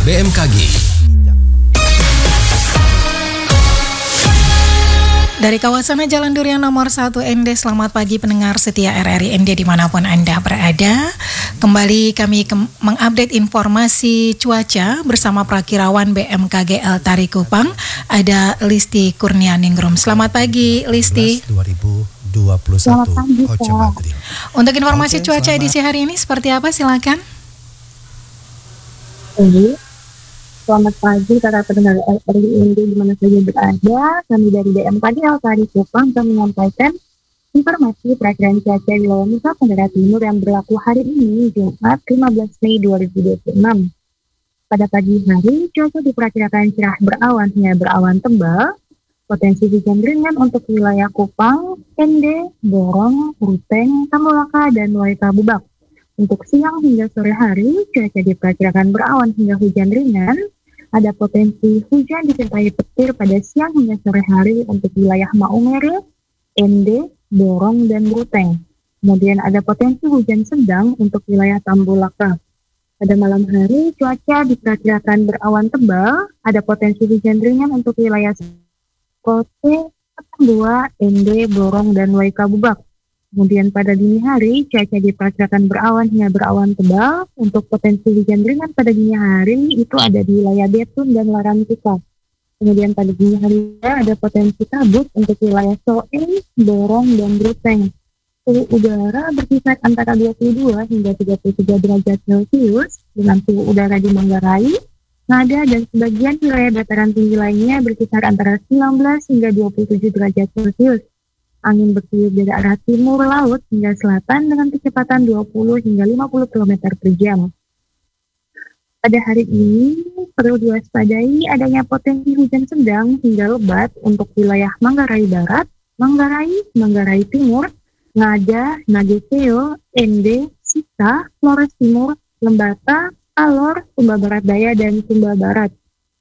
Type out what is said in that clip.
BMKG. Dari kawasan Jalan Durian nomor 1 ND, selamat pagi pendengar setia RRI ND dimanapun Anda berada. Kembali kami mengupdate informasi cuaca bersama Prakirawan BMKG Eltari Kupang. Ada Listi Kurnianingrum. Selamat pagi Listi. 2021. Selamat pagi, Untuk informasi cuaca edisi hari ini seperti apa, silakan. Selamat pagi para pendengar RRI ND di mana saja berada. Kami dari BMKG Eltari Kupang akan menyampaikan informasi perakiraan cuaca wilayah Nusa Tenggara Timur yang berlaku hari ini, Jumat 15 Mei 2026. Pada pagi hari, cuaca diperkirakan cerah berawan hingga berawan tebal. Potensi hujan ringan untuk wilayah Kupang, ND, Borong, Ruteng, Tambolaka, dan Waika Bubak. Untuk siang hingga sore hari, cuaca diperkirakan berawan hingga hujan ringan. Ada potensi hujan disertai petir pada siang hingga sore hari untuk wilayah Maumere, ND, Borong, dan Ruteng. Kemudian ada potensi hujan sedang untuk wilayah Tambolaka. Pada malam hari, cuaca diperkirakan berawan tebal. Ada potensi hujan ringan untuk wilayah Kote, Tambua, ND, Borong, dan Waika Bubak. Kemudian pada dini hari, cuaca diperkirakan berawan hingga berawan tebal. Untuk potensi hujan ringan pada dini hari itu ada di wilayah Betun dan Larantuka. Kemudian pada dini hari ada potensi kabut untuk wilayah Soe, Borong, dan Ruteng. Suhu udara berkisar antara 22 hingga 33 derajat Celcius dengan suhu udara di Manggarai, Ngada, dan sebagian wilayah dataran tinggi lainnya berkisar antara 19 hingga 27 derajat Celcius. Angin bertiup dari arah timur laut hingga selatan dengan kecepatan 20 hingga 50 km per jam. Pada hari ini perlu diwaspadai adanya potensi hujan sedang hingga lebat untuk wilayah Manggarai Barat, Manggarai Timur, Ngada, Nageseo, ND, Sita, Flores Timur, Lembata, Alor, Sumba Barat Daya, dan Sumba Barat.